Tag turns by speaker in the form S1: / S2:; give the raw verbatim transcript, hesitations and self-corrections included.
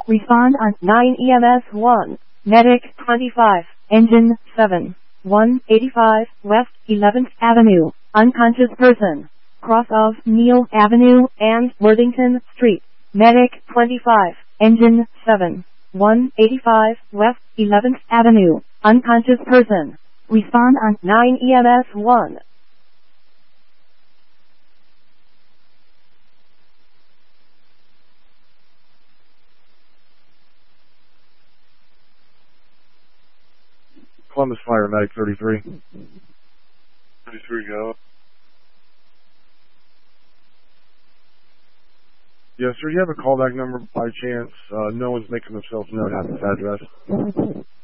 S1: Respond on nine E M S one. Medic twenty-five. Engine seven. one eighty-five West eleventh Avenue. Unconscious person. Cross of Neal Avenue and Worthington Street. Medic twenty-five. Engine seven. one eighty-five West eleventh Avenue. Unconscious person. Respond on nine E M S one.
S2: Columbus Fire, Medic thirty-three.
S3: thirty-three, go.
S2: Yes, sir. You have a callback number by chance? Uh, no one's making themselves known at this address.